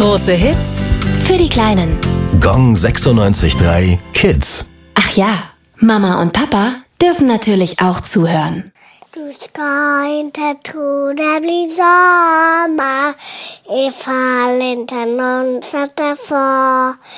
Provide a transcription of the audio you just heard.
Große Hits für die Kleinen. Gong 96.3 Kids. Ach ja, Mama und Papa dürfen natürlich auch zuhören. Du ska inte tro det blir sommar ifall inte någon sätter för